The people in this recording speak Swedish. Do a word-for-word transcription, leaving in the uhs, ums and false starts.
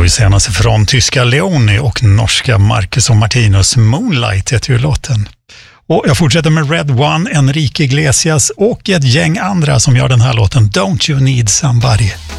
var ju senast från tyska Leoni och norska Marcus och Martinus. Moonlight heter ju låten. Och jag fortsätter med Red One, Enrique Iglesias och ett gäng andra som gör den här låten Don't You Need Somebody.